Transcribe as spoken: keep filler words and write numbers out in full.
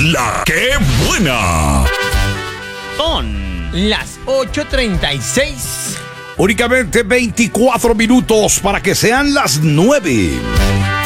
La ¡Qué buena! Son las ocho treinta y seis. Únicamente veinticuatro minutos para que sean las nueve.